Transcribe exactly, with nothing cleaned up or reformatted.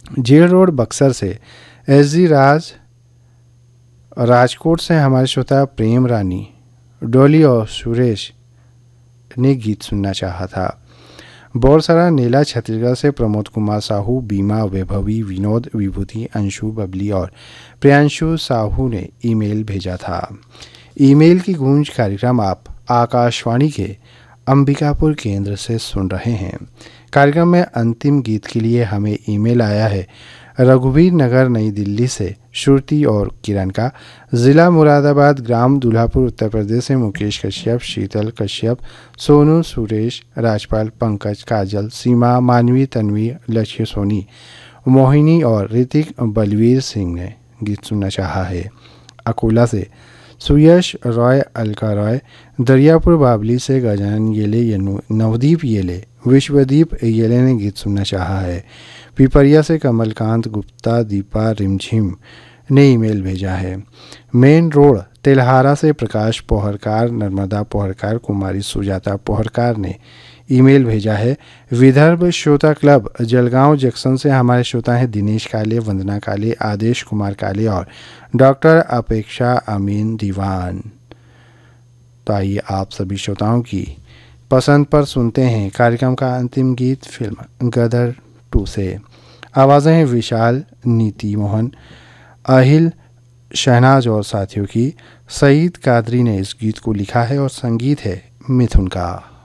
Jail road Buxar से S G राज, राजकोट से हमारे श्रोता प्रेम रानी, डोली और सुरेश ने गीत सुनना चाहा था। बोरसरा नीला छत्तीसगढ़ से प्रमोद कुमार साहू, बीमा, वैभवी, विनोद, विभूति, अंशु, बबली और प्रियांशु साहू ने ईमेल भेजा था। ईमेल की गूंज कार्यक्रम आप आकाशवाणी के अंबिकापुर केंद्र से सुन रहे हैं। कार्यक्रम में अंतिम गीत के लिए हमें ईमेल आया है रघुवीर नगर नई दिल्ली से श्रुति और किरण का। ज़िला मुरादाबाद, ग्राम दुल्हापुर, उत्तर प्रदेश से मुकेश कश्यप, शीतल कश्यप, सोनू, सुरेश, राजपाल, पंकज, काजल, सीमा, मानवी, तन्वी, लक्ष्य सोनी, मोहिनी और ऋतिक बलवीर सिंह ने गीत सुनना चाहा है। अकोला से सुयश रॉय, अलका रॉय, दरियापुर बाबली से गजानन येले, नवदीप येले, विश्वदीप येले ने गीत सुनना चाहा है। पिपरिया से कमलकांत गुप्ता, दीपा रिमझिम ने ईमेल भेजा है। मेन रोड तेल्हारा से प्रकाश पोहरकार, नर्मदा पोहरकार, कुमारी सुजाता पोहरकार ने ईमेल भेजा है। विदर्भ श्रोता क्लब जलगांव जंक्शन से हमारे श्रोता हैं दिनेश काले, वंदना काले, आदेश कुमार काले और डॉक्टर अपेक्षा अमीन दीवान। तो आइए आप सभी श्रोताओं की पसंद पर सुनते हैं कार्यक्रम का अंतिम गीत फिल्म गदर टू से। आवाज़ें हैं विशाल, नीति मोहन, अहिल, शहनाज और साथियों की। सईद कादरी ने इस गीत को लिखा है और संगीत है मिथुन का।